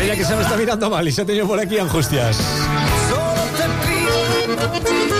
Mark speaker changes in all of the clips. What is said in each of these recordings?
Speaker 1: Mira que se me está mirando mal y se ha tenido por aquí angustias.
Speaker 2: Solo te pido.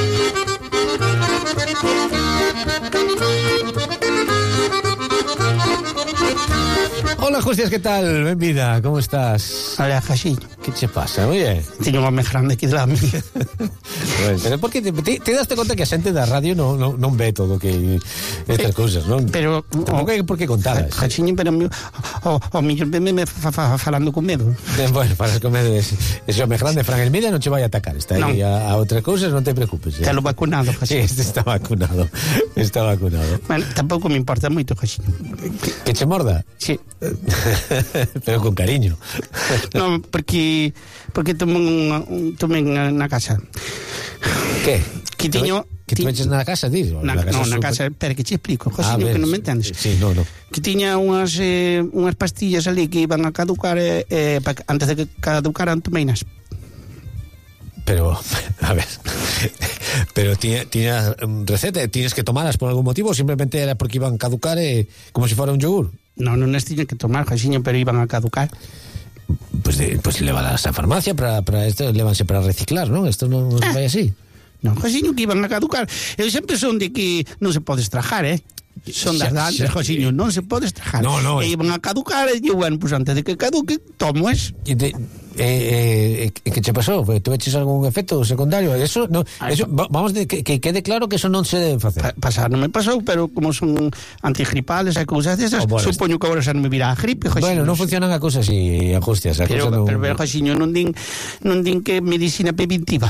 Speaker 1: Hola, Justias, ¿qué tal? Benvida, ¿cómo estás?
Speaker 3: Hola, Jaciño.
Speaker 1: ¿Qué te pasa, oye?
Speaker 3: Teño un home grande aquí de la mía.
Speaker 1: Pero por que te daste conta que a xente da radio non ve todo que estas cousas, non?
Speaker 3: Pero
Speaker 1: tampouco hai por que contalas.
Speaker 3: Jaciño, pero o millón me falando con medo.
Speaker 1: Bueno, falas con medo ese home grande, Fran Elmida non che vai a atacar. Está aí a outras cousas, non te preocupes.
Speaker 3: Te lo vacunado, Jaciño.
Speaker 1: Sí, está vacunado. Está vacunado.
Speaker 3: Bueno, tampouco me importa moito, Jaciño.
Speaker 1: Que che morda?
Speaker 3: Sí.
Speaker 1: Pero con cariño.
Speaker 3: Non, porque tomei na casa.
Speaker 1: Que?
Speaker 3: Que tiño...
Speaker 1: Que te metes na casa, dis?
Speaker 3: Na casa, espera que te explico, José, que non me entendes.
Speaker 1: Sí, no.
Speaker 3: Que tiña unhas pastillas ali que iban a caducar antes de que caducaran tomeinas.
Speaker 1: Pero, a ver, pero tiña receta, tienes que tomarlas por algún motivo, o simplemente era porque iban a caducar como si fuera un yogur.
Speaker 3: Non as tiñan que tomar, Josiño, pero iban a caducar.
Speaker 1: Pues lévalas a farmacia para esto, lévanse para reciclar, ¿no? Esto non vai así.
Speaker 3: Non, Josiño, que iban a caducar. Eu sempre son de que non se pode estrajar, Son das dantes, Josiño, non se pode estrajar.
Speaker 1: No.
Speaker 3: E iban a caducar, e bueno, pues antes de que caduque, tomo es.
Speaker 1: Que che pasou? Tu eches algún efecto secundario? Eso vamos de que quede claro que eso non se debe facer.
Speaker 3: Pasar non me pasou, pero como son antigripales e cousas desas, supoño que agora xa non me virá a gripe, Josiño.
Speaker 1: Bueno, non funcionan a cousas así, Angustias.
Speaker 3: Pero Josiño, non din que medicina preventiva.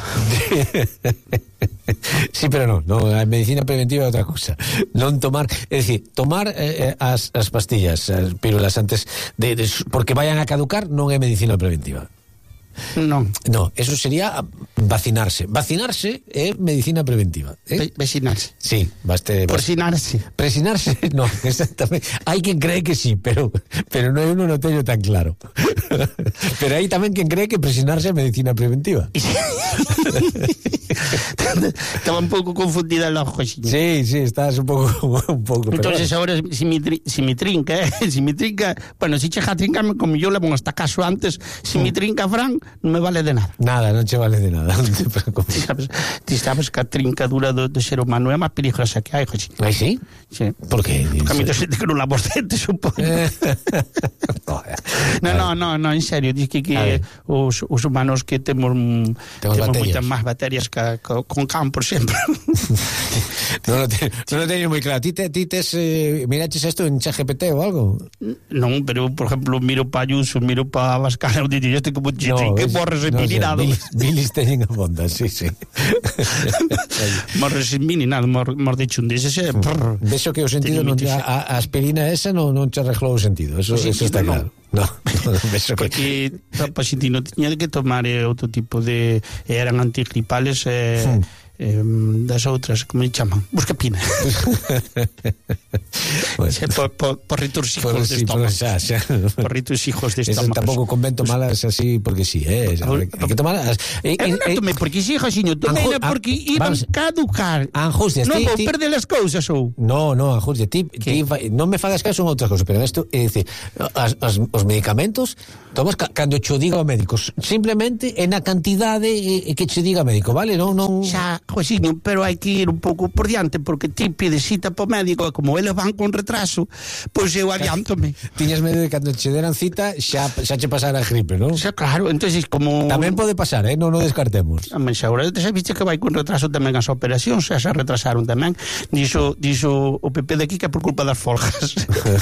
Speaker 1: Sí, pero non, a medicina preventiva é outra cousa. Non tomar, é dicir, tomar as pastillas, as pílulas antes porque vayan a caducar non é medicina preventiva.
Speaker 3: Non,
Speaker 1: eso sería vacinarse. Vacinarse é medicina preventiva.
Speaker 3: Vecinarse.
Speaker 1: Sí, baste.
Speaker 3: Presinarse,
Speaker 1: no, exactamente. Hai quen cree que sí, pero non uno non teño tan claro. Pero hai tamén quen cree que presinarse é medicina preventiva.
Speaker 3: Estaba un pouco confundida el ojo.
Speaker 1: Sí, estás un pouco.
Speaker 3: Entonces ahora si me trinca, bueno, si cheja a trincarme como yo le pongo hasta caso antes, si me trinca Fran, non me vale de nada.
Speaker 1: Nada, non che vale de nada. Non te preocupes.
Speaker 3: Ti sabes que a trincadura do ser humano é máis peligrosa que hai, José.
Speaker 1: Ai, sí?
Speaker 3: Sí.
Speaker 1: Por que?
Speaker 3: Porque a mí xente que non lavo os dentes, supoño. No, en serio, diz que os humanos que temos moitas máis bacterias que con can, por exemplo.
Speaker 1: Non lo teño moi claro. Ti tes miraches isto en ChatGPT ou algo?
Speaker 3: Non, pero, por exemplo, miro pa Ayuso, miro pa Abascal, eu digo, este como que morres en mini nada.
Speaker 1: Bilis teñen a fonda, sí.
Speaker 3: Morres en mini nada, mordecho un deses.
Speaker 1: Vexo que o sentido a aspirina esa non che arreglou o sentido, eso está claro. No, vexo que...
Speaker 3: Porque pacientino tiña que tomar outro tipo de... eran antigripales das outras, como me chaman? Buscapina. Porritos hijos de estómago. Porritos hijos de estómago.
Speaker 1: Tampouco convento malas así porque sí, hai que tomarlas.
Speaker 3: Porque sí, Josiño, tomei porque iban caducar.
Speaker 1: Angustias,
Speaker 3: non vou perder as cousas ou?
Speaker 1: No, Angustias, ti non me fagas caso en outras cousas, pero isto é dicir, os medicamentos tomas cando cho diga o médico, simplemente en a cantidade que che diga o médico, vale? Non
Speaker 3: xa, Josiño, pero hai que ir un pouco por diante, porque ti pides cita po médico e como eles van con retraso, pois eu adiántome.
Speaker 1: Tiñas medo de cando che deran cita xa che pasara a gripe, non?
Speaker 3: Xa, claro, entonces como...
Speaker 1: Tamén pode pasar, non o descartemos.
Speaker 3: Xa, agora xa viste que vai con retraso tamén as operacións, xa se retrasaron tamén. Dixo o PP de aquí que é por culpa das folgas.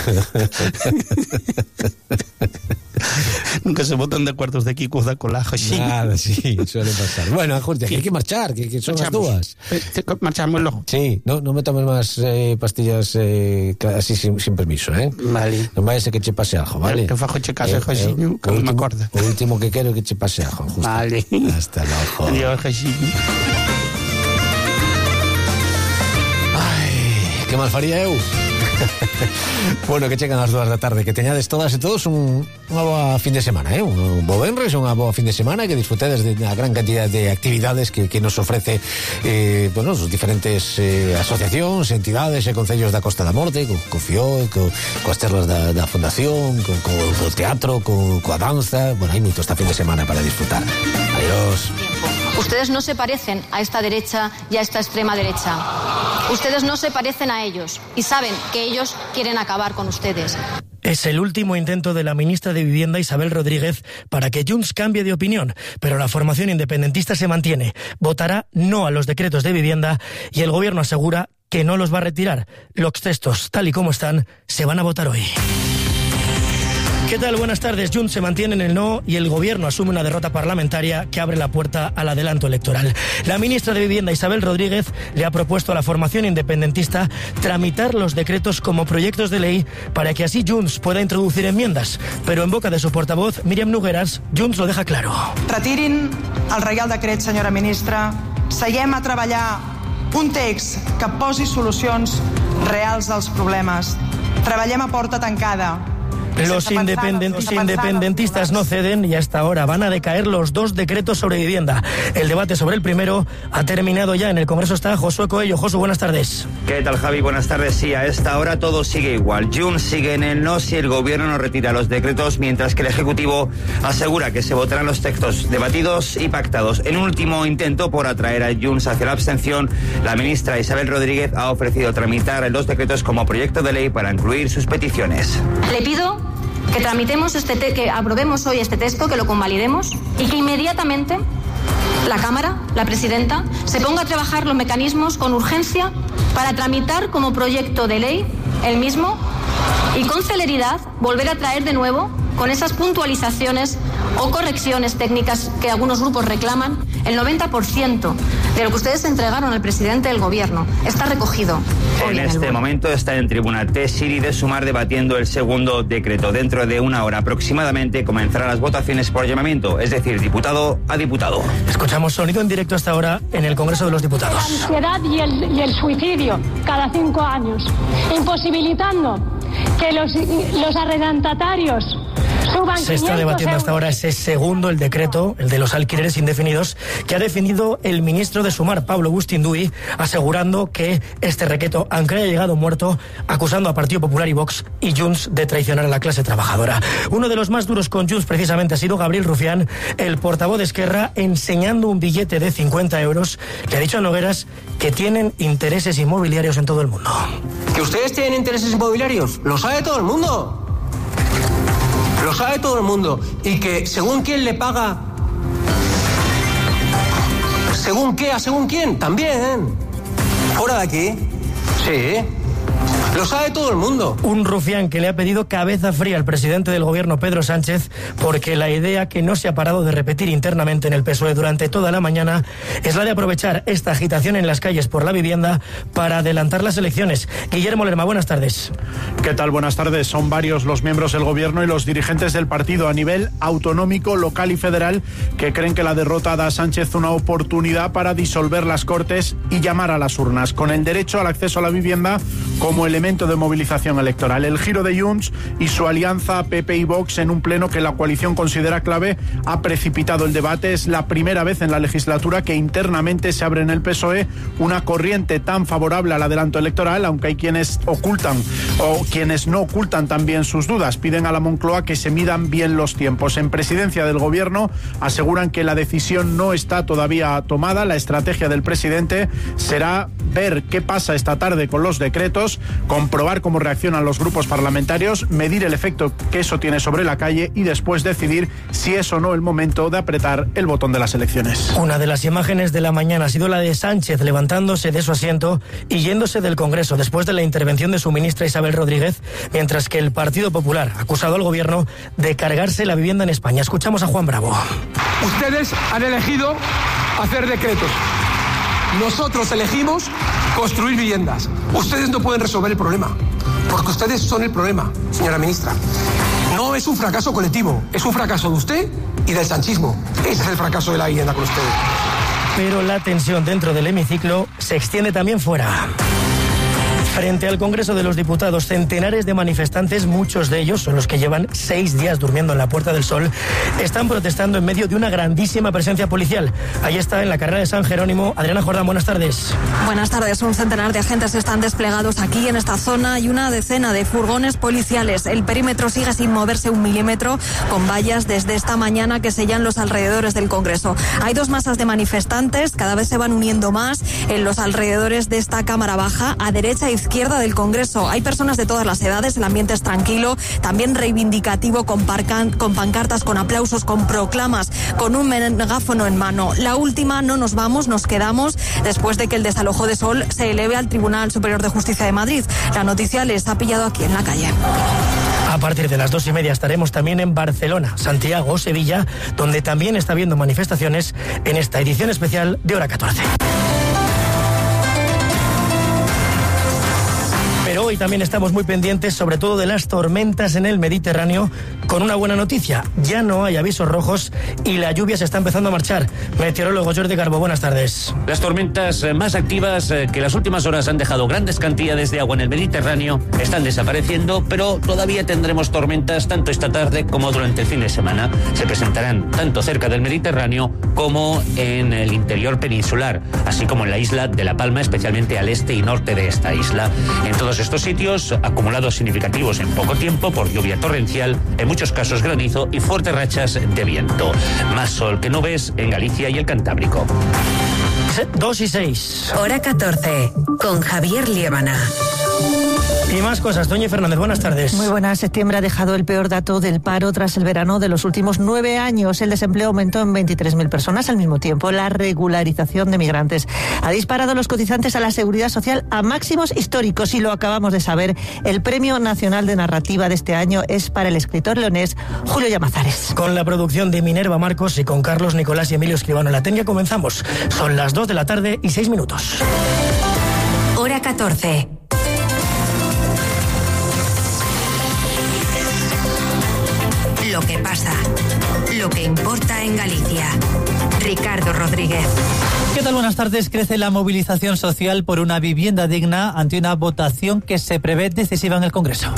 Speaker 3: Nunca se botan de acuerdos de aquí da colajo.
Speaker 1: Nada, sí, suele pasar. Bueno, Angustias, que hai que marchar, que son as dúas.
Speaker 3: Marchamos logo.
Speaker 1: Sí, non me tomes máis pastillas así sin permiso,
Speaker 3: Vale.
Speaker 1: Non vai ser que che pase algo, vale?
Speaker 3: Eu fajo che caso, Josiño, que non me acorda.
Speaker 1: O último que quero é que che pase algo, justo.
Speaker 3: Vale.
Speaker 1: Hasta logo.
Speaker 3: Adiós, Josiño.
Speaker 1: Ai, que mal faría eu. Bueno, que chegan as 2 da tarde, que teñades todas e todos unha boa fin de semana, un bo venres, unha boa fin de semana, que disfrutedes de a gran cantidad de actividades que nos ofrece bueno, os diferentes asociacións, entidades e concellos da Costa da Morte, co FIO, coas terras da Fundación, co teatro, coa danza. Bueno, hai moito esta fin de semana para disfrutar. Adiós.
Speaker 4: Ustedes no se parecen a esta derecha y a esta extrema derecha. Ustedes no se parecen a ellos y saben que ellos quieren acabar con ustedes.
Speaker 5: Es el último intento de la ministra de Vivienda, Isabel Rodríguez, para que Junts cambie de opinión, pero la formación independentista se mantiene. Votará no a los decretos de vivienda y el gobierno asegura que no los va a retirar. Los textos, tal y como están, se van a votar hoy. ¿Qué tal? Buenas tardes. Junts se mantiene en el no y el gobierno asume una derrota parlamentaria que abre la puerta al adelanto electoral. La ministra de Vivienda, Isabel Rodríguez, le ha propuesto a la formación independentista tramitar los decretos como proyectos de ley para que así Junts pueda introducir enmiendas. Pero en boca de su portavoz, Míriam Nogueras, Junts lo deja claro.
Speaker 6: Retirin el Reial Decret, senyora ministra. Seguem a treballar un text que posi solucions reals als problemes. Treballem a porta tancada.
Speaker 5: Los independentistas no ceden y hasta ahora van a decaer los 2 decretos sobre vivienda. El debate sobre el primero ha terminado ya. En el Congreso está Josué Coello. Josu, buenas tardes.
Speaker 7: ¿Qué tal, Javi? Buenas tardes. Sí, a esta hora todo sigue igual. Junts sigue en el no si el gobierno no retira los decretos, mientras que el Ejecutivo asegura que se votarán los textos debatidos y pactados. En un último intento por atraer a Junts hacia la abstención, la ministra Isabel Rodríguez ha ofrecido tramitar los decretos como proyecto de ley para incluir sus peticiones.
Speaker 4: Le pido que tramitemos que aprobemos hoy este texto, que lo convalidemos y que inmediatamente la Cámara, la presidenta, se ponga a trabajar los mecanismos con urgencia para tramitar como proyecto de ley el mismo y con celeridad volver a traer de nuevo, con esas puntualizaciones o correcciones técnicas que algunos grupos reclaman, el 90% de lo que ustedes entregaron al presidente del gobierno está recogido.
Speaker 7: En este momento está en tribuna Tessiri de Sumar debatiendo el segundo decreto. Dentro de una hora aproximadamente comenzarán las votaciones por llamamiento, es decir, diputado a diputado.
Speaker 5: Escuchamos sonido en directo hasta ahora en el Congreso de los Diputados.
Speaker 8: La ansiedad y el suicidio cada 5 años, imposibilitando que los arrendatarios suban.
Speaker 5: Se está debatiendo hasta ahora ese segundo, el decreto, el de los alquileres indefinidos, que ha definido el ministro de Sumar, Pablo Bustinduy, asegurando que este requeto, aunque haya llegado muerto, acusando a Partido Popular y Vox y Junts de traicionar a la clase trabajadora. Uno de los más duros con Junts precisamente ha sido Gabriel Rufián, el portavoz de Esquerra, enseñando un billete de 50 euros. Le ha dicho a Nogueras que tienen intereses inmobiliarios en todo el mundo.
Speaker 9: ¿Que ustedes tienen intereses inmobiliarios? Lo sabe todo el mundo. Lo sabe todo el mundo. Y que según quién le paga, según qué, a según quién, también. Fuera de aquí. Sí. Lo sabe todo el mundo.
Speaker 5: Un Rufián que le ha pedido cabeza fría al presidente del gobierno, Pedro Sánchez, porque la idea que no se ha parado de repetir internamente en el PSOE durante toda la mañana es la de aprovechar esta agitación en las calles por la vivienda para adelantar las elecciones. Guillermo Lerma, buenas tardes.
Speaker 10: ¿Qué tal? Buenas tardes. Son varios los miembros del gobierno y los dirigentes del partido a nivel autonómico, local y federal que creen que la derrota da a Sánchez una oportunidad para disolver las Cortes y llamar a las urnas, con el derecho al acceso a la vivienda como elemento de movilización electoral. El giro de Junts y su alianza PP y Vox en un pleno que la coalición considera clave ha precipitado el debate. Es la primera vez en la legislatura que internamente se abre en el PSOE una corriente tan favorable al adelanto electoral, aunque hay quienes ocultan o quienes no ocultan también sus dudas. Piden a la Moncloa que se midan bien los tiempos. En presidencia del gobierno aseguran que la decisión no está todavía tomada. La estrategia del presidente será ver qué pasa esta tarde con los decretos, comprobar cómo reaccionan los grupos parlamentarios, medir el efecto que eso tiene sobre la calle y después decidir si es o no el momento de apretar el botón de las elecciones.
Speaker 5: Una de las imágenes de la mañana ha sido la de Sánchez levantándose de su asiento y yéndose del Congreso después de la intervención de su ministra Isabel Rodríguez, mientras que el Partido Popular ha acusado al gobierno de cargarse la vivienda en España. Escuchamos a Juan Bravo.
Speaker 9: Ustedes han elegido hacer decretos. Nosotros elegimos construir viviendas. Ustedes no pueden resolver el problema, porque ustedes son el problema, señora ministra. No es un fracaso colectivo, es un fracaso de usted y del sanchismo. Ese es el fracaso de la vivienda con ustedes.
Speaker 5: Pero la tensión dentro del hemiciclo se extiende también fuera. Frente al Congreso de los Diputados, centenares de manifestantes, muchos de ellos son los que llevan 6 días durmiendo en la Puerta del Sol, están protestando en medio de una grandísima presencia policial. Ahí está, en la carrera de San Jerónimo. Adriana Jordán, buenas tardes.
Speaker 11: Buenas tardes. Un centenar de agentes están desplegados aquí en esta zona y una decena de furgones policiales. El perímetro sigue sin moverse un milímetro, con vallas desde esta mañana que sellan los alrededores del Congreso. Hay 2 masas de manifestantes, cada vez se van uniendo más en los alrededores de esta Cámara Baja, a derecha e izquierda del Congreso. Hay personas de todas las edades, el ambiente es tranquilo, también reivindicativo, con pancartas, con aplausos, con proclamas, con un megáfono en mano. La última: no nos vamos, nos quedamos, después de que el desalojo de Sol se eleve al Tribunal Superior de Justicia de Madrid. La noticia les ha pillado aquí en la calle.
Speaker 5: A partir de las 2:30 estaremos también en Barcelona, Santiago o Sevilla, donde también está habiendo manifestaciones en esta edición especial de Hora 14. Pero hoy también estamos muy pendientes, sobre todo de las tormentas en el Mediterráneo, con una buena noticia: ya no hay avisos rojos y la lluvia se está empezando a marchar. Meteorólogo Jordi Garbo, buenas tardes.
Speaker 12: Las tormentas más activas que las últimas horas han dejado grandes cantidades de agua en el Mediterráneo están desapareciendo, pero todavía tendremos tormentas tanto esta tarde como durante el fin de semana. Se presentarán tanto cerca del Mediterráneo como en el interior peninsular, así como en la isla de La Palma, especialmente al este y norte de esta isla. En todos estos sitios, acumulados significativos en poco tiempo por lluvia torrencial, en muchos casos granizo y fuertes rachas de viento. Más sol que nubes en Galicia y el Cantábrico.
Speaker 5: 2:06.
Speaker 13: Hora 14, con Javier Liébana.
Speaker 5: Y más cosas. Doña Fernández, buenas tardes.
Speaker 14: Muy buenas. Septiembre ha dejado el peor dato del paro tras el verano de los últimos 9 años. El desempleo aumentó en 23.000 personas. Al mismo tiempo, la regularización de migrantes ha disparado a los cotizantes a la Seguridad Social a máximos históricos, y lo acabamos de saber. El Premio Nacional de Narrativa de este año es para el escritor leonés Julio Llamazares.
Speaker 5: Con la producción de Minerva Marcos y con Carlos Nicolás y Emilio Escribano en la técnica comenzamos. Son las 2 de la tarde y 6 minutos.
Speaker 13: Hora 14. Lo que pasa, lo que importa en Galicia. Ricardo Rodríguez.
Speaker 15: ¿Qué tal? Buenas tardes. Crece la movilización social por una vivienda digna ante una votación que se prevé decisiva en el Congreso.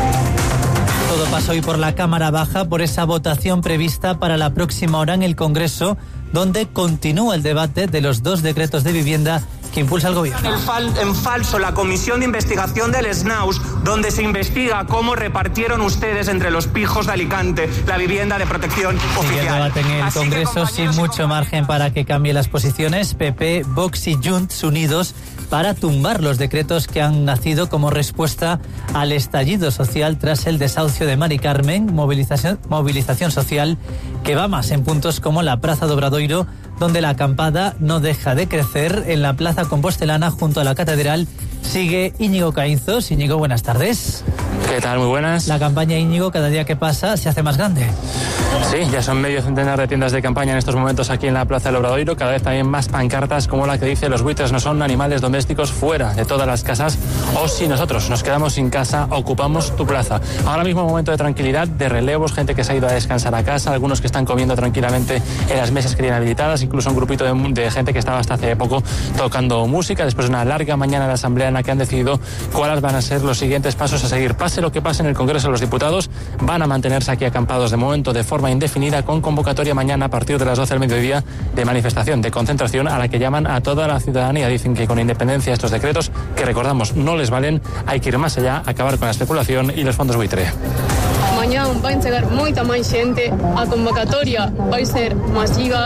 Speaker 15: Todo pasa hoy por la Cámara Baja, por esa votación prevista para la próxima hora en el Congreso, donde continúa el debate de los 2 decretos de vivienda que impulsa el gobierno.
Speaker 16: En falso la comisión de investigación del SNAUS, donde se investiga cómo repartieron ustedes entre los pijos de Alicante la vivienda de protección oficial.
Speaker 15: Sigue el debate en el Congreso sin mucho margen para que cambie las posiciones. PP, Vox y Junts unidos para tumbar los decretos que han nacido como respuesta al estallido social tras el desahucio de Mari Carmen. Movilización social que va más en puntos como la Plaza de Obradoiro, donde la acampada no deja de crecer. En la Plaza Compostelana, junto a la Catedral, sigue Íñigo Caínzos. Íñigo, buenas tardes.
Speaker 17: ¿Qué tal? Muy buenas.
Speaker 15: La campaña, Íñigo, cada día que pasa se hace más grande.
Speaker 17: Sí, ya son medio centenar de tiendas de campaña en estos momentos aquí en la Plaza del Obradoiro. Cada vez también más pancartas como la que dice: los buitres no son animales domésticos, fuera de todas las casas, o si nosotros nos quedamos sin casa, ocupamos tu plaza. Ahora mismo momento de tranquilidad, de relevos, gente que se ha ido a descansar a casa, algunos que están comiendo tranquilamente en las mesas que tienen habilitadas, incluso un grupito de gente que estaba hasta hace poco tocando música, después de una larga mañana de asamblea en la que han decidido cuáles van a ser los siguientes pasos a seguir. Pase lo que pase en el Congreso de los Diputados, van a mantenerse aquí acampados de momento de forma indefinida, con convocatoria mañana a partir de las 12 del mediodía de manifestación, de concentración, a la que llaman a toda la ciudadanía. Dicen que con independencia de estos decretos, que recordamos no les valen, hay que ir más allá, acabar con la especulación y los fondos buitre.
Speaker 18: Mañá vai chegar moita máis xente, a convocatoria vai ser masiva.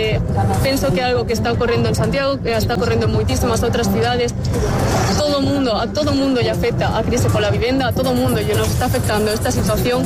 Speaker 18: Penso que é algo que está ocorrendo en Santiago, que está ocorrendo en moitísimas outras cidades. A todo mundo lle afecta a crise pola vivenda, a todo mundo lle nos está afectando esta situación,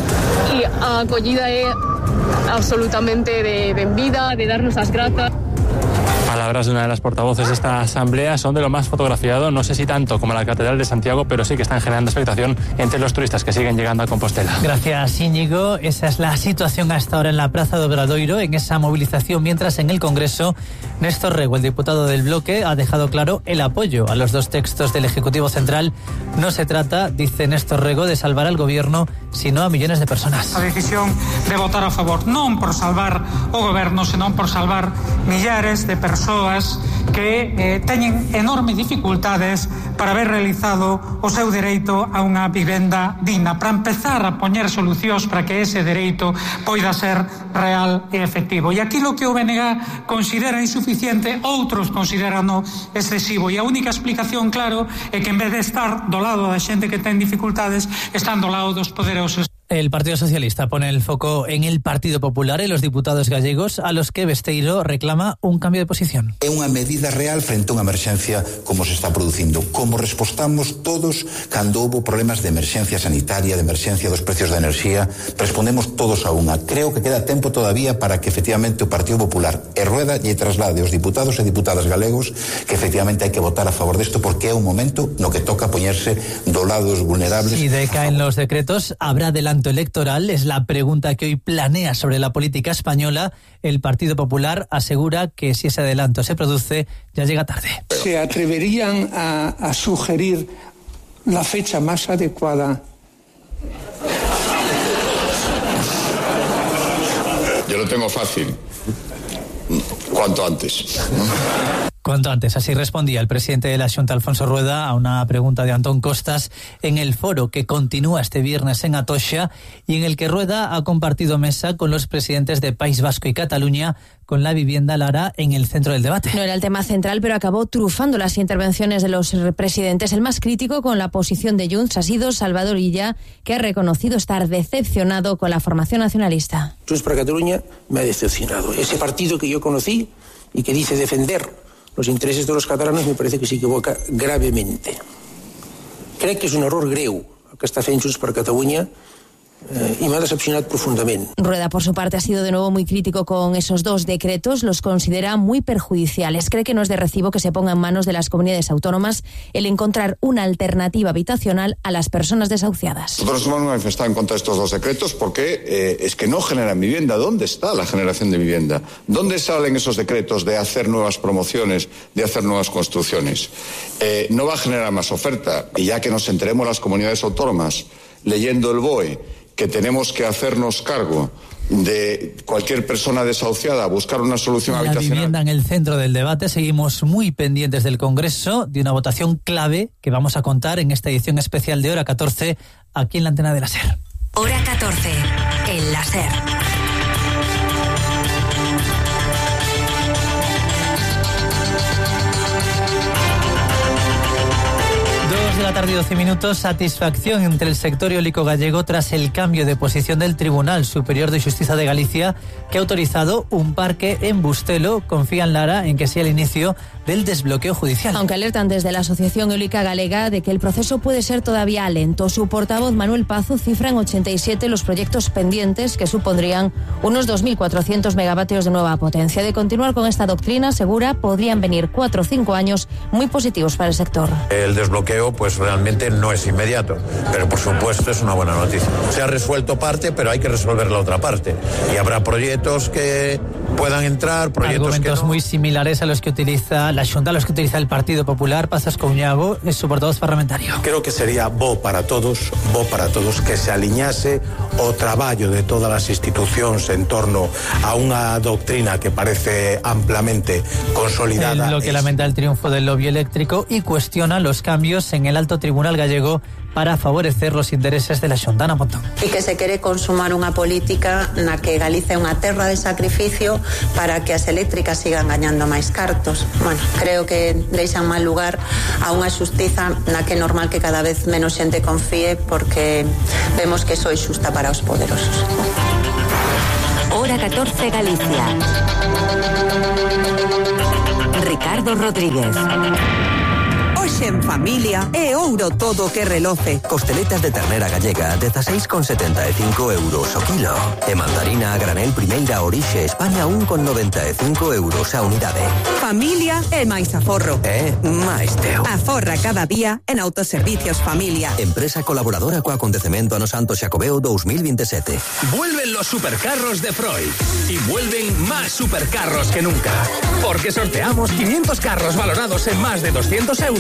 Speaker 18: e a acollida é absolutamente de benvida, de darnos as grazas.
Speaker 17: Palabras de una de las portavoces de esta asamblea son de lo más fotografiado, no sé si tanto como la Catedral de Santiago, pero sí que están generando expectación entre los turistas que siguen llegando a Compostela.
Speaker 15: Gracias, Íñigo. Esa es la situación hasta ahora en la Plaza de Obradoiro, en esa movilización, mientras en el Congreso Néstor Rego, el diputado del bloque, ha dejado claro el apoyo a los 2 textos del Ejecutivo Central. No se trata, dice Néstor Rego, de salvar al gobierno, sino a millones de personas.
Speaker 19: A decisión de votar a favor, non por salvar o goberno, senón por salvar millares de persoas persoas que teñen enormes dificultades para haber realizado o seu dereito a unha vivenda digna, para empezar a poñer solucións para que ese dereito poida ser real e efectivo. E aquilo que o BNG considera insuficiente, outros consideran excesivo, e a única explicación, claro, é que en vez de estar do lado da xente que ten dificultades, están do lado dos poderosos.
Speaker 15: El Partido Socialista pone el foco en el Partido Popular y los diputados gallegos, a los que Besteiro reclama un cambio de posición.
Speaker 20: É unha medida real frente a unha emerxencia como se está producindo, como respostamos todos cando houve problemas de emerxencia sanitaria, de emerxencia dos precios da enerxía, respondemos todos a unha. Creo que queda tempo todavía para que efectivamente o Partido Popular e Rueda lle traslade aos diputados e diputadas galegos que efectivamente hai que votar a favor desto, porque é un momento no que toca poñerse do lado dos vulnerables.
Speaker 15: Si decaen los decretos, ¿habrá adelanto electoral? Es la pregunta que hoy planea sobre la política española. El Partido Popular asegura que si ese adelanto se produce, ya llega tarde.
Speaker 9: ¿Se atreverían a sugerir la fecha más adecuada?
Speaker 21: Yo lo tengo fácil. Cuanto antes.
Speaker 15: Cuanto antes, así respondía el presidente de la Xunta, Alfonso Rueda, a una pregunta de Antón Costas en el foro que continúa este viernes en Atocha y en el que Rueda ha compartido mesa con los presidentes de País Vasco y Cataluña, con la vivienda, Lara, en el centro del debate.
Speaker 22: No era el tema central, pero acabó trufando las intervenciones de los presidentes. El más crítico con la posición de Junts ha sido Salvador Illa, que ha reconocido estar decepcionado con la formación nacionalista.
Speaker 23: Junts per Catalunya me ha decepcionado. Ese partido que yo conocí y que dice defender los intereses de los catalanes me parece que se equivoca gravemente. Crec que és un error greu el que està fent Junts per Catalunya y me ha decepcionado profundamente.
Speaker 22: Rueda, por su parte, ha sido de nuevo muy crítico con esos dos decretos. Los considera muy perjudiciales. Cree que no es de recibo que se ponga en manos de las comunidades autónomas el encontrar una alternativa habitacional a las personas desahuciadas.
Speaker 21: Nosotros hemos manifestado en contra de estos dos decretos porque es que no generan vivienda. ¿Dónde está la generación de vivienda? ¿Dónde salen esos decretos de hacer nuevas promociones, de hacer nuevas construcciones? No va a generar más oferta. Y ya que nos enteremos las comunidades autónomas leyendo el BOE que tenemos que hacernos cargo de cualquier persona desahuciada, buscar una solución habitacional.
Speaker 15: La vivienda en el centro del debate. Seguimos muy pendientes del Congreso, de una votación clave que vamos a contar en esta edición especial de Hora 14, aquí en la antena de la SER.
Speaker 13: Hora 14, en la SER.
Speaker 15: De la tarde, 12 minutos. Satisfacción entre el sector eólico gallego tras el cambio de posición del Tribunal Superior de Justicia de Galicia, que ha autorizado un parque en Bustelo. Confían, Lara, en que sea el inicio del desbloqueo judicial.
Speaker 22: Aunque alertan desde la Asociación Eólica Galega de que el proceso puede ser todavía lento. Su portavoz, Manuel Pazu, cifra en 87 los proyectos pendientes, que supondrían unos 2.400 megavatios de nueva potencia. De continuar con esta doctrina, asegura, podrían venir 4 o 5 años muy positivos para el sector.
Speaker 24: El desbloqueo, pues realmente no es inmediato, pero por supuesto es una buena noticia. Se ha resuelto parte, pero hay que resolver la otra parte. Y habrá proyectos que puedan entrar, proyectos
Speaker 15: argumentos
Speaker 24: que no.
Speaker 15: Muy similares a los que utiliza la Xunta, a los que utiliza el Partido Popular. Pazas Couñago es su portavoz parlamentario.
Speaker 25: Creo que sería bo para todos que se aliñase o traballo de todas as institucións en torno a unha doctrina que parece amplamente consolidada.
Speaker 15: El bloque lamenta el triunfo del lobby eléctrico y cuestiona los cambios en el Alto Tribunal gallego para favorecer los intereses de la Xunta. Ana Pontón.
Speaker 26: E que se quere consumar unha política na que Galicia é unha terra de sacrificio para que as eléctricas sigan gañando máis cartos. Bueno, creo que deixan mal lugar a unha xustiza na que é normal que cada vez menos xente confíe, porque vemos que soy xusta para os poderosos.
Speaker 13: Hora 14, Galicia. Ricardo Rodríguez.
Speaker 27: Hoxe en familia é ouro todo que reloce.
Speaker 28: Costeletas de ternera gallega, 16,75 euros o kilo. E mandarina a granel primeira orixe España, 1,95 euros a unidade.
Speaker 27: Familia é máis aforro.
Speaker 28: É máis teo.
Speaker 27: Aforra cada día en Autoservicios Familia.
Speaker 28: Empresa colaboradora co acontecemento Ano Santo Xacobeo 2027.
Speaker 29: Vuelven los supercarros de Freud. Y vuelven más supercarros que nunca. Porque sorteamos 500 carros valorados en más de 200 euros